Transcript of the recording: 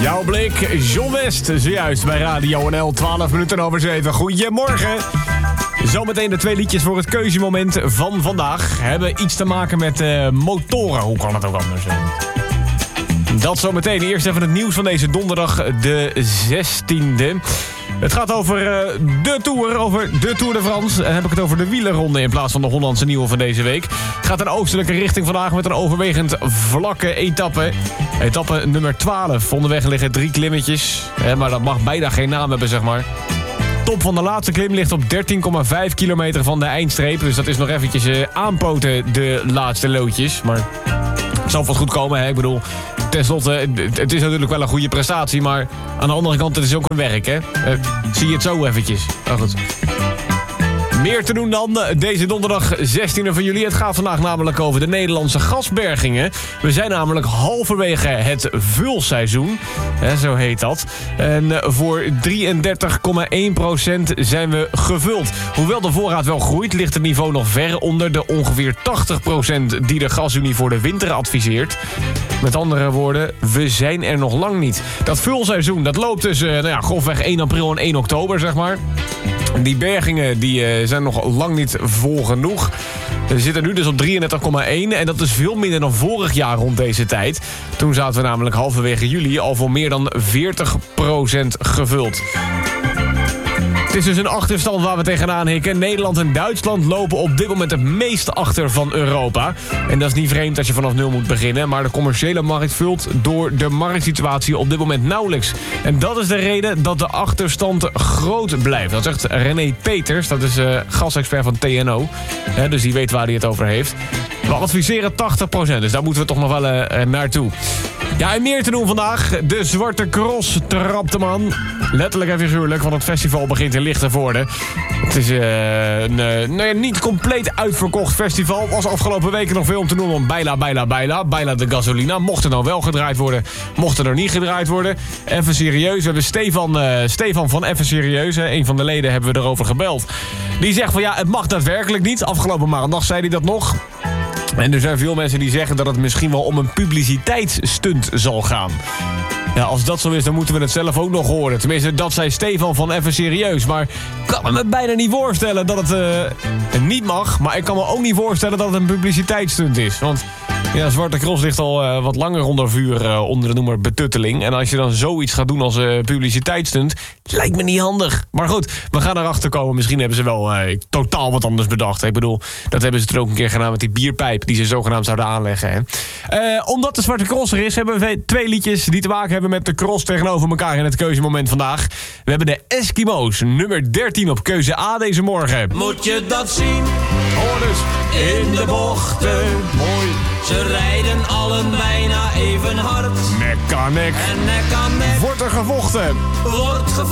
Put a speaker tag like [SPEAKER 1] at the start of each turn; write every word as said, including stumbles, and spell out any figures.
[SPEAKER 1] Jouw blik, John West, zojuist bij Radio N L, twaalf minuten over zeven. Goedemorgen. Zometeen de twee liedjes voor het keuzemoment van vandaag. Hebben iets te maken met uh, motoren. Hoe kan het ook anders zijn? Dat zometeen. Eerst even het nieuws van deze donderdag, de zestiende. Het gaat over uh, de Tour, over de Tour de France. En dan heb ik het over de wielerronde in plaats van de Hollandse nieuwe van deze week. Het gaat een oostelijke richting vandaag met een overwegend vlakke etappe. Etappe nummer twaalf. Onderweg liggen drie klimmetjes. Eh, maar dat mag bijna geen naam hebben, zeg maar. Top van de laatste klim ligt op dertien komma vijf kilometer van de eindstreep. Dus dat is nog eventjes uh, aanpoten, de laatste loodjes. Maar het zal vast goed komen, hè? Ik bedoel, tenslotte, het is natuurlijk wel een goede prestatie, maar aan de andere kant, het is ook een werk, hè? Uh, zie je het zo eventjes. Oh, goed. Meer te doen dan deze donderdag zestiende van juli. Het gaat vandaag namelijk over de Nederlandse gasbergingen. We zijn namelijk halverwege het vulseizoen. Hè, zo heet dat. En voor drieëndertig komma één procent zijn we gevuld. Hoewel de voorraad wel groeit, ligt het niveau nog ver onder de ongeveer tachtig procent die de Gasunie voor de winter adviseert. Met andere woorden, we zijn er nog lang niet. Dat vulseizoen, dat loopt tussen nou ja, grofweg één april en één oktober, zeg maar. Die bergingen die, uh, zijn nog lang niet vol genoeg. We zitten nu dus op drieëndertig komma één en dat is veel minder dan vorig jaar rond deze tijd. Toen zaten we namelijk halverwege juli al voor meer dan veertig procent gevuld. Het is dus een achterstand waar we tegenaan hikken. Nederland en Duitsland lopen op dit moment het meest achter van Europa. En dat is niet vreemd als je vanaf nul moet beginnen. Maar de commerciële markt vult door de marktsituatie op dit moment nauwelijks. En dat is de reden dat de achterstand groot blijft. Dat zegt René Peters, dat is uh, gasexpert van T N O. He, dus die weet waar hij het over heeft. We adviseren tachtig procent, dus daar moeten we toch nog wel uh, naartoe. Ja, en meer te doen vandaag. De Zwarte Cross trapt hem aan. Letterlijk en figuurlijk, want het festival begint in Lichtenvoorde. Het is uh, een uh, nou ja, niet compleet uitverkocht festival. Was afgelopen weken nog veel om te noemen om Baila, Baila, Baila. Baila de Gasolina. Mocht er nou wel gedraaid worden, mocht er niet gedraaid worden. Even serieus. We hebben Stefan, uh, Stefan van Even Serieus. Hè. Een van de leden hebben we erover gebeld. Die zegt van ja, het mag daadwerkelijk niet. Afgelopen maandag zei hij dat nog. En er zijn veel mensen die zeggen dat het misschien wel om een publiciteitsstunt zal gaan. Ja, als dat zo is, dan moeten we het zelf ook nog horen. Tenminste, dat zei Stefan van Even Serieus. Maar ik kan me bijna niet voorstellen dat het uh, niet mag. Maar ik kan me ook niet voorstellen dat het een publiciteitsstunt is. Want ja, Zwarte Cross ligt al uh, wat langer onder vuur uh, onder de noemer betutteling. En als je dan zoiets gaat doen als uh, publiciteitsstunt, lijkt me niet handig. Maar goed, we gaan erachter komen. Misschien hebben ze wel uh, totaal wat anders bedacht. Ik bedoel, dat hebben ze er ook een keer gedaan met die bierpijp die ze zogenaamd zouden aanleggen. Hè. Uh, omdat de Zwarte Cross er is, hebben we twee liedjes die te maken hebben met de cross tegenover elkaar in het keuzemoment vandaag. We hebben de Eskimo's, nummer dertien op keuze A deze morgen.
[SPEAKER 2] Moet je dat zien?
[SPEAKER 1] Hoor dus.
[SPEAKER 2] In de bochten.
[SPEAKER 1] Mooi.
[SPEAKER 2] Ze rijden allen bijna even hard.
[SPEAKER 1] Nek aan nek.
[SPEAKER 2] En nek aan nek.
[SPEAKER 1] Wordt er gevochten.
[SPEAKER 2] Wordt gevochten.